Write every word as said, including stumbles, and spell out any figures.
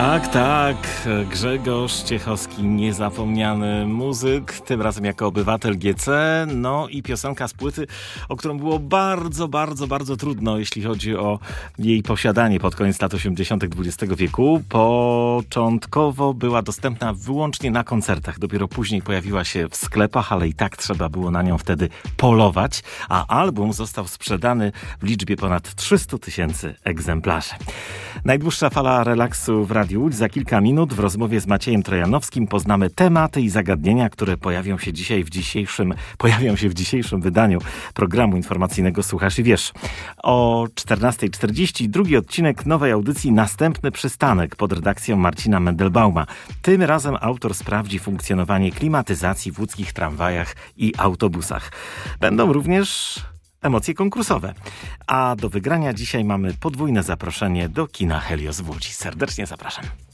Tak, tak, Grzegorz Ciechowski, niezapomniany muzyk, tym razem jako obywatel G C, no i piosenka z płyty, o którą było bardzo, bardzo, bardzo trudno, jeśli chodzi o jej posiadanie pod koniec lat osiemdziesiątych dwudziestego wieku. Początkowo była dostępna wyłącznie na koncertach, dopiero później pojawiła się w sklepach, ale i tak trzeba było na nią wtedy polować, a album został sprzedany w liczbie ponad trzysta tysięcy egzemplarzy. Najdłuższa fala relaksu w Radiu Łódź. Za kilka minut w rozmowie z Maciejem Trojanowskim poznamy tematy i zagadnienia, które pojawią się dzisiaj w dzisiejszym, pojawią się w dzisiejszym wydaniu programu informacyjnego Słuchasz i Wiesz. O czternasta czterdzieści drugi odcinek nowej audycji Następny przystanek pod redakcją Marcina Mendelbauma. Tym razem autor sprawdzi funkcjonowanie klimatyzacji w łódzkich tramwajach i autobusach. Będą również emocje konkursowe. A do wygrania dzisiaj mamy podwójne zaproszenie do kina Helios w Łodzi. Serdecznie zapraszam.